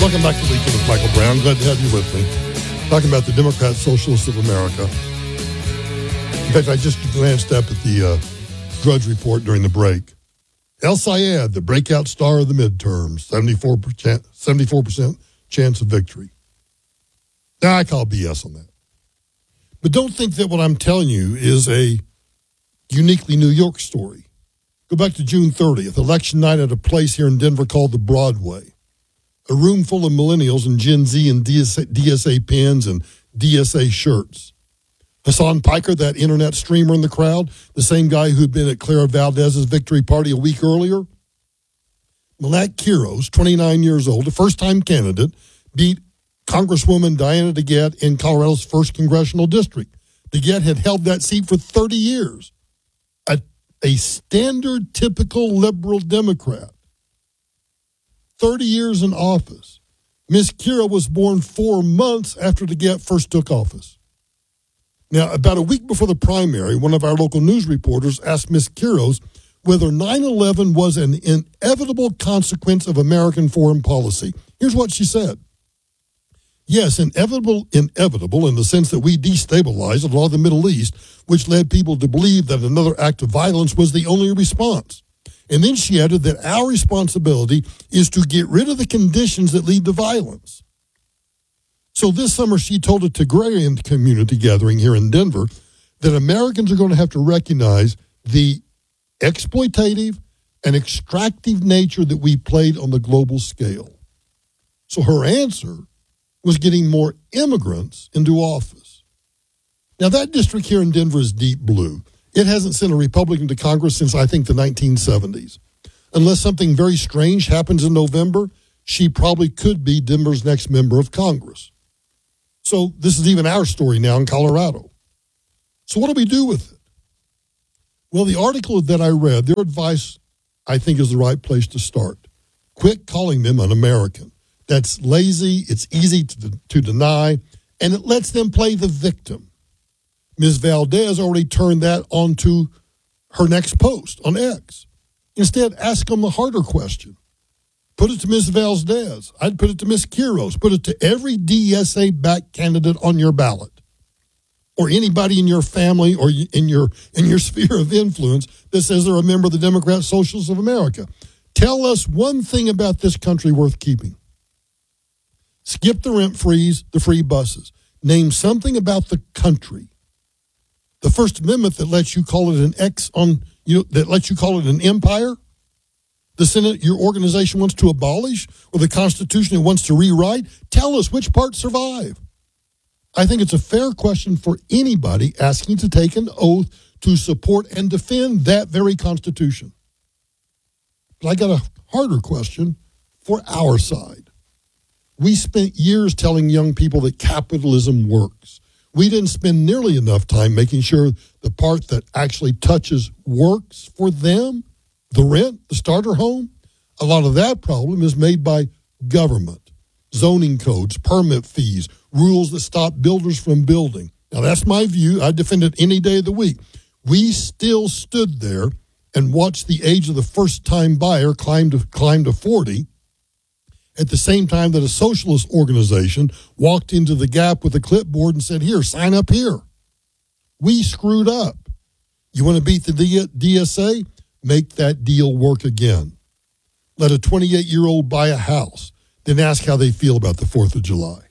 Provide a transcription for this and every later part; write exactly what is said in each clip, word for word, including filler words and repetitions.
Welcome back to Weekend with Michael Brown. Glad to have you with me. Talking about the Democrat Socialists of America. In fact, I just glanced up at the uh, Drudge Report during the break. El Sayed, the breakout star of the midterms, seventy-four percent, seventy-four percent chance of victory. Now, I call B S on that. But don't think that what I'm telling you is a uniquely New York story. Go back to June thirtieth, election night at a place here in Denver called the Broadway. A room full of millennials and Gen Z in D S A, D S A pins and D S A shirts. Hassan Piker, that internet streamer in the crowd, the same guy who'd been at Clara Valdez's victory party a week earlier. Malak Quiros, twenty-nine years old, a first-time candidate, beat Congresswoman Diana DeGette in Colorado's first congressional district. DeGette had held that seat for thirty years. A, a standard, typical liberal Democrat. thirty years in office. Miss Kira was born four months after DeGette first took office. Now, about a week before the primary, one of our local news reporters asked Miss Quiros whether nine eleven was an inevitable consequence of American foreign policy. Here's what she said. Yes, inevitable, inevitable in the sense that we destabilized a lot of the Middle East, which led people to believe that another act of violence was the only response. And then she added that our responsibility is to get rid of the conditions that lead to violence. So this summer she told a Tigrayan community gathering here in Denver that Americans are going to have to recognize the exploitative and extractive nature that we played on the global scale. So her answer was getting more immigrants into office. Now that district here in Denver is deep blue. It hasn't sent a Republican to Congress since, I think, the nineteen seventies. Unless something very strange happens in November, she probably could be Denver's next member of Congress. So this is even our story now in Colorado. So what do we do with it? Well, the article that I read, their advice, I think, is the right place to start. Quit calling them un-American. That's lazy, it's easy to, to deny, and it lets them play the victim. Miz Valdez already turned that onto her next post on X. Instead, ask them the harder question. Put it to Miz Valdez. I'd put it to Miz Quiros. Put it to every D S A-backed candidate on your ballot, or anybody in your family or in your in your sphere of influence that says they're a member of the Democrat Socialists of America. Tell us one thing about this country worth keeping. Skip the rent freeze, the free buses. Name something about the country. The First Amendment that lets you call it an X on, you know, that lets you call it an empire? The Senate your organization wants to abolish, or the Constitution it wants to rewrite? Tell us which parts survive. I think it's a fair question for anybody asking to take an oath to support and defend that very Constitution. But I got a harder question for our side. We spent years telling young people that capitalism works. We didn't spend nearly enough time making sure the part that actually touches works for them, the rent, the starter home. A lot of that problem is made by government, zoning codes, permit fees, rules that stop builders from building. Now, that's my view. I defend it any day of the week. We still stood there and watched the age of the first-time buyer climb to, climb to forty, at the same time that a socialist organization walked into the gap with a clipboard and said, here, sign up here. We screwed up. You want to beat the D S A? Make that deal work again. Let a twenty-eight-year-old buy a house, then ask how they feel about the fourth of July.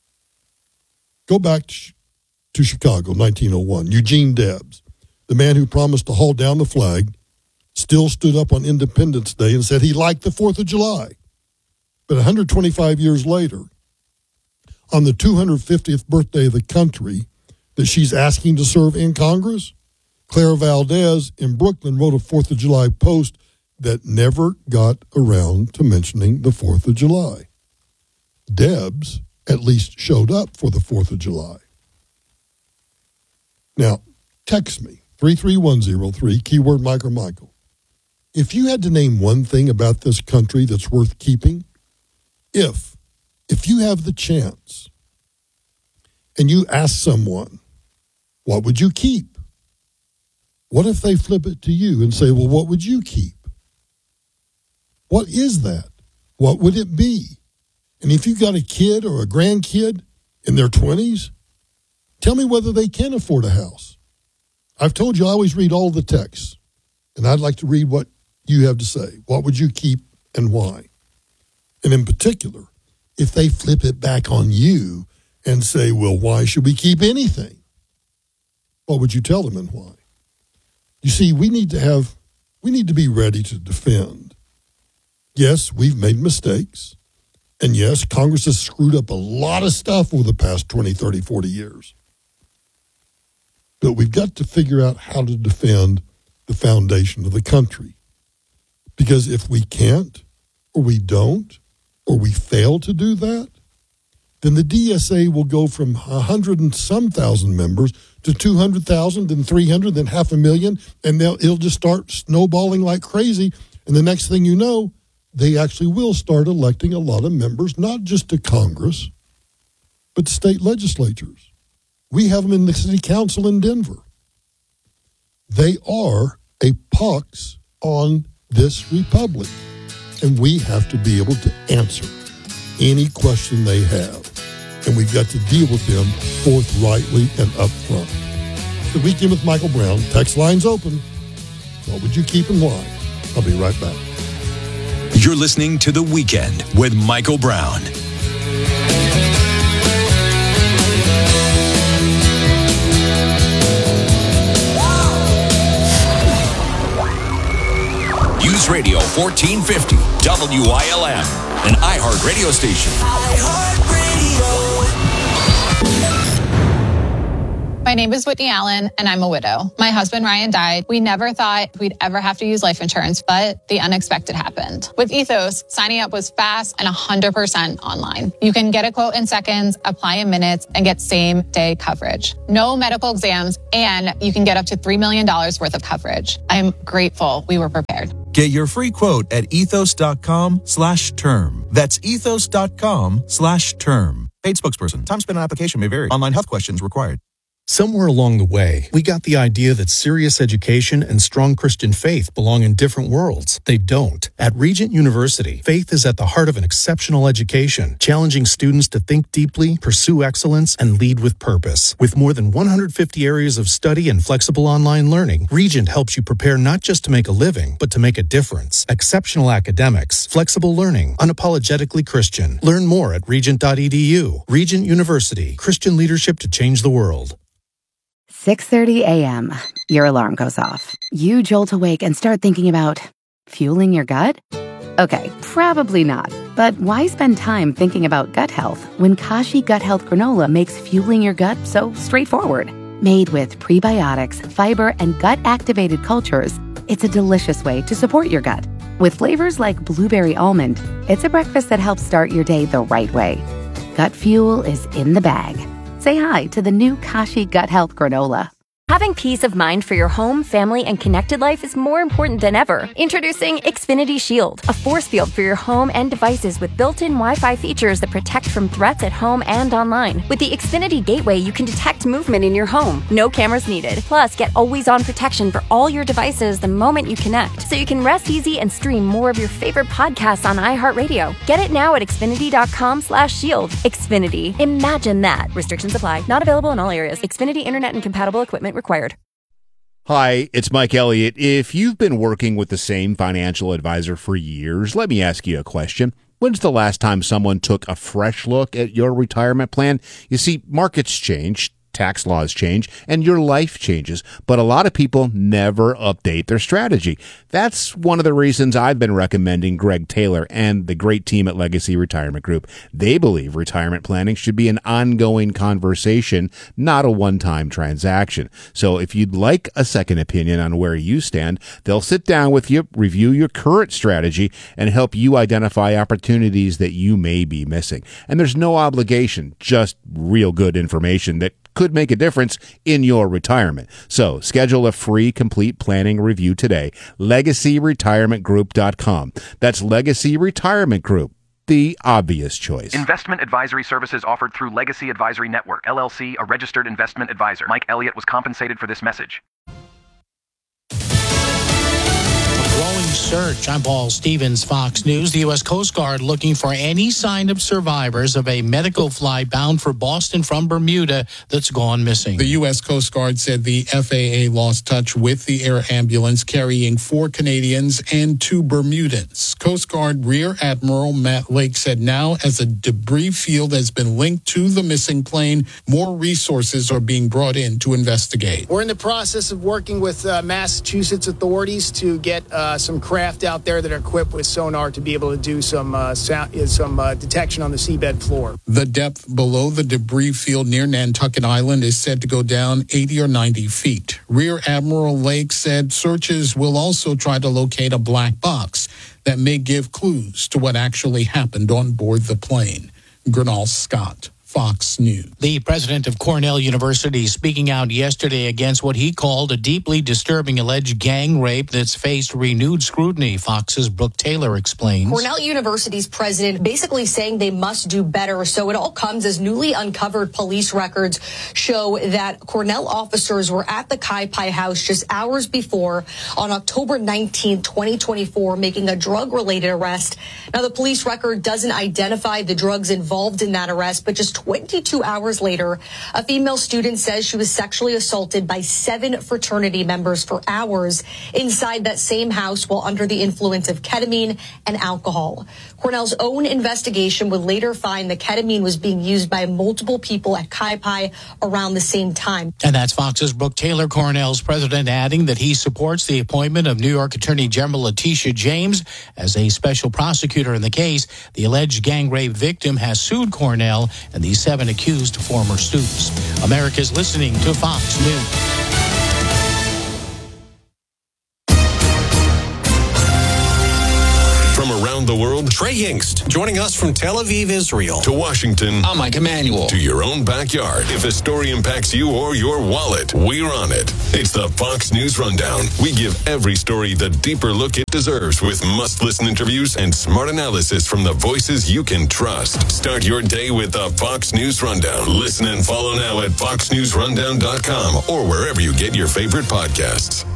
Go back to Chicago, nineteen oh one. Eugene Debs, the man who promised to haul down the flag, still stood up on Independence Day and said he liked the fourth of July. But one hundred twenty-five years later, on the two hundred fiftieth birthday of the country that she's asking to serve in Congress, Clara Valdez in Brooklyn wrote a fourth of July post that never got around to mentioning the fourth of July. Debs at least showed up for the fourth of July. Now, text me, three three one zero three, keyword Mike or Michael. If you had to name one thing about this country that's worth keeping, if, if you have the chance and you ask someone, what would you keep? What if they flip it to you and say, well, what would you keep? What is that? What would it be? And if you've got a kid or a grandkid in their twenties, tell me whether they can afford a house. I've told you I always read all the texts, and I'd like to read what you have to say. What would you keep and why? And in particular, if they flip it back on you and say, well, why should we keep anything? What would you tell them and why? You see, we need to have, we need to be ready to defend. Yes, we've made mistakes. And yes, Congress has screwed up a lot of stuff over the past twenty, thirty, forty years. But we've got to figure out how to defend the foundation of the country. Because if we can't, or we don't, or we fail to do that, then the D S A will go from one hundred and some thousand members to two hundred thousand, then three hundred, then half a million, and they'll, it'll just start snowballing like crazy. And the next thing you know, they actually will start electing a lot of members, not just to Congress, but to state legislatures. We have them in the city council in Denver. They are a pox on this republic, and we have to be able to answer any question they have, and we've got to deal with them forthrightly and upfront. The Weekend with Michael Brown, text lines open. What would you keep in line? I'll be right back. You're listening to The Weekend with Michael Brown. News Radio fourteen fifty, W I L M, an iHeart radio station. iHeart Radio. My name is Whitney Allen, and I'm a widow. My husband, Ryan, died. We never thought we'd ever have to use life insurance, but the unexpected happened. With Ethos, signing up was fast and one hundred percent online. You can get a quote in seconds, apply in minutes, and get same-day coverage. No medical exams, and you can get up to three million dollars worth of coverage. I'm grateful we were prepared. Get your free quote at ethos.com slash term. That's ethos.com slash term. Paid spokesperson. Time spent on application may vary. Online health questions required. Somewhere along the way, we got the idea that serious education and strong Christian faith belong in different worlds. They don't. At Regent University, faith is at the heart of an exceptional education, challenging students to think deeply, pursue excellence, and lead with purpose. With more than one hundred fifty areas of study and flexible online learning, Regent helps you prepare not just to make a living, but to make a difference. Exceptional academics, flexible learning, unapologetically Christian. Learn more at regent dot e d u. Regent University, Christian leadership to change the world. six thirty a.m. Your alarm goes off. You jolt awake and start thinking about fueling your gut? Okay, probably not. But why spend time thinking about gut health when Kashi Gut Health Granola makes fueling your gut so straightforward? Made with prebiotics, fiber, and gut-activated cultures, it's a delicious way to support your gut. With flavors like blueberry almond, it's a breakfast that helps start your day the right way. Gut fuel is in the bag. Say hi to the new Kashi Gut Health Granola. Having peace of mind for your home, family, and connected life is more important than ever. Introducing Xfinity Shield, a force field for your home and devices with built-in Wi-Fi features that protect from threats at home and online. With the Xfinity Gateway, you can detect movement in your home. No cameras needed. Plus, get always-on protection for all your devices the moment you connect, so you can rest easy and stream more of your favorite podcasts on iHeartRadio. Get it now at xfinity.com slash shield. Xfinity. Imagine that. Restrictions apply. Not available in all areas. Xfinity Internet and compatible equipment required. Hi, it's Mike Elliott. If you've been working with the same financial advisor for years, let me ask you a question. When's the last time someone took a fresh look at your retirement plan? You see, markets change, tax laws change, and your life changes, but a lot of people never update their strategy. That's one of the reasons I've been recommending Greg Taylor and the great team at Legacy Retirement Group. They believe retirement planning should be an ongoing conversation, not a one-time transaction. So if you'd like a second opinion on where you stand, they'll sit down with you, review your current strategy, and help you identify opportunities that you may be missing. And there's no obligation, just real good information that could make a difference in your retirement. So schedule a free complete planning review today. legacy retirement group dot com. That's Legacy Retirement Group, the obvious choice. Investment advisory services offered through Legacy Advisory Network, L L C, a registered investment advisor. Mike Elliott was compensated for this message. A growing search. I'm Paul Stevens, Fox News. The U S Coast Guard looking for any sign of survivors of a medical flight bound for Boston from Bermuda that's gone missing. The U S Coast Guard said the F A A lost touch with the air ambulance carrying four Canadians and two Bermudans. Coast Guard Rear Admiral Matt Lake said now, as a debris field has been linked to the missing plane, more resources are being brought in to investigate. We're in the process of working with uh, Massachusetts authorities to get uh, some craft out there that are equipped with sonar to be able to do some uh, sound, some uh, detection on the seabed floor. The depth below the debris field near Nantucket Island is said to go down eighty or ninety feet. Rear Admiral Lake said searches will also try to locate a black box that may give clues to what actually happened on board the plane. Gernal Scott, Fox News. The president of Cornell University speaking out yesterday against what he called a deeply disturbing alleged gang rape that's faced renewed scrutiny. Fox's Brooke Taylor explains. Cornell University's president basically saying they must do better. So it all comes as newly uncovered police records show that Cornell officers were at the Kai Pai house just hours before on October nineteenth, twenty twenty-four, making a drug-related arrest. Now, the police record doesn't identify the drugs involved in that arrest, but just twenty-two hours later, a female student says she was sexually assaulted by seven fraternity members for hours inside that same house while under the influence of ketamine and alcohol. Cornell's own investigation would later find the ketamine was being used by multiple people at Kai Pai around the same time. And that's Fox's Brooke Taylor, Cornell's president, adding that he supports the appointment of New York Attorney General Letitia James as a special prosecutor in the case. The alleged gang rape victim has sued Cornell and the seven accused former students. America's listening to Fox News. From around the world, Trey Yingst, joining us from Tel Aviv, Israel, to Washington, I'm Mike Emanuel, to your own backyard. If a story impacts you or your wallet, we're on it. It's the Fox News Rundown. We give every story the deeper look it deserves with must-listen interviews and smart analysis from the voices you can trust. Start your day with the Fox News Rundown. Listen and follow now at fox news rundown dot com or wherever you get your favorite podcasts.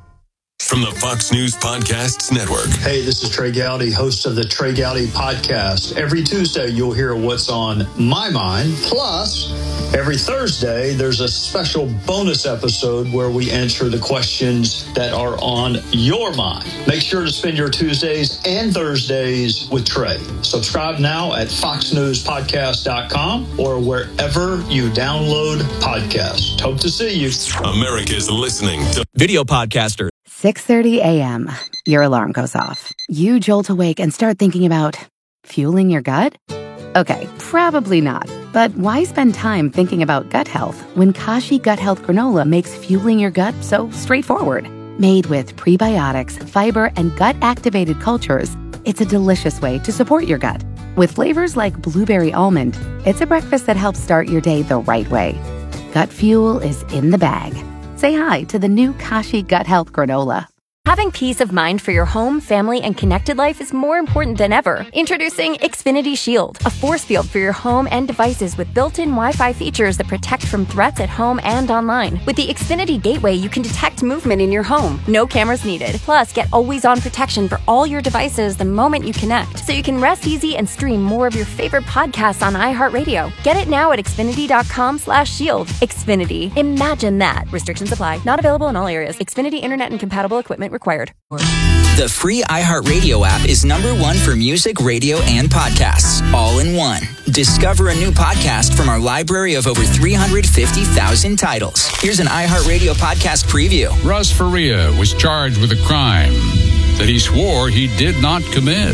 From the Fox News Podcasts Network. Hey, this is Trey Gowdy, host of the Trey Gowdy Podcast. Every Tuesday, you'll hear what's on my mind. Plus, every Thursday, there's a special bonus episode where we answer the questions that are on your mind. Make sure to spend your Tuesdays and Thursdays with Trey. Subscribe now at fox news podcast dot com or wherever you download podcasts. Hope to see you. America's listening to Video Podcaster. six thirty a.m. Your alarm goes off. You jolt awake and start thinking about fueling your gut? Okay, probably not. But why spend time thinking about gut health when Kashi Gut Health Granola makes fueling your gut so straightforward? Made with prebiotics, fiber, and gut-activated cultures, it's a delicious way to support your gut. With flavors like blueberry almond, it's a breakfast that helps start your day the right way. Gut fuel is in the bag. Say hi to the new Kashi Gut Health Granola. Having peace of mind for your home, family, and connected life is more important than ever. Introducing Xfinity Shield, a force field for your home and devices with built-in Wi-Fi features that protect from threats at home and online. With the Xfinity Gateway, you can detect movement in your home. No cameras needed. Plus, get always-on protection for all your devices the moment you connect, so you can rest easy and stream more of your favorite podcasts on iHeartRadio. Get it now at xfinity dot com slash shield. Xfinity. Imagine that. Restrictions apply. Not available in all areas. Xfinity Internet and compatible equipment required. The free iHeartRadio app is number one for music, radio, and podcasts, all in one. Discover a new podcast from our library of over three hundred fifty thousand titles. Here's an iHeartRadio podcast preview. Russ Faria was charged with a crime that he swore he did not commit.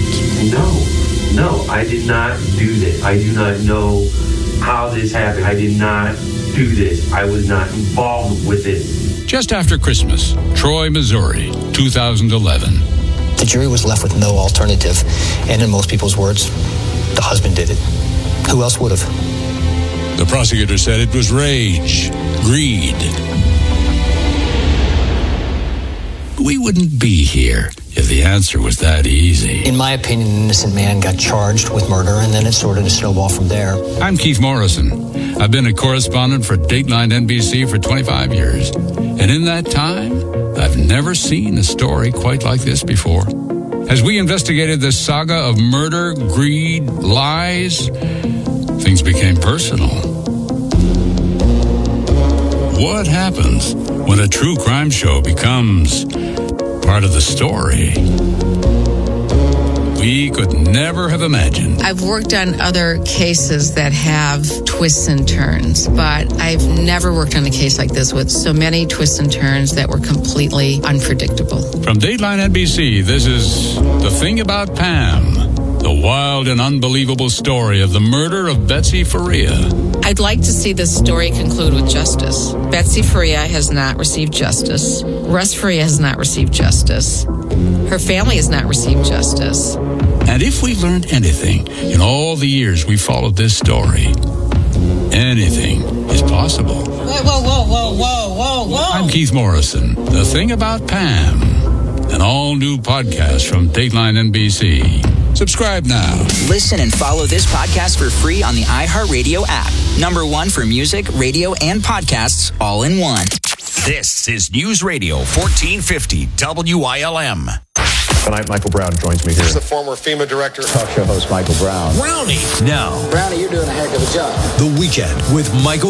No, no, I did not do this. I do not know how this happened. I did not do this. I was not involved with it. Just after Christmas, Troy, Missouri, two thousand eleven. The jury was left with no alternative, and in most people's words, the husband did it. Who else would have? The prosecutor said it was rage, greed. We wouldn't be here if the answer was that easy. In my opinion, an innocent man got charged with murder, and then it sort of snowballed from there. I'm Keith Morrison. I've been a correspondent for Dateline N B C for twenty-five years. And in that time, I've never seen a story quite like this before. As we investigated this saga of murder, greed, lies, things became personal. What happens when a true crime show becomes part of the story? We could never have imagined. I've worked on other cases that have twists and turns, but I've never worked on a case like this with so many twists and turns that were completely unpredictable. From Dateline N B C, this is The Thing About Pam, the wild and unbelievable story of the murder of Betsy Faria. I'd like to see this story conclude with justice. Betsy Faria has not received justice. Russ Faria has not received justice. Her family has not received justice. And if we've learned anything in all the years we followed this story, anything is possible. Whoa, whoa, whoa, whoa, whoa, whoa, whoa. I'm Keith Morrison. The Thing About Pam, an all-new podcast from Dateline N B C. Subscribe now. Listen and follow this podcast for free on the iHeartRadio app. Number one for music, radio, and podcasts all in one. This is News Radio fourteen fifty W I L M. Tonight, Michael Brown joins me here. He's the former FEMA director. Talk show host Michael Brown. Brownie. Now, Brownie, you're doing a heck of a job. The Weekend with Michael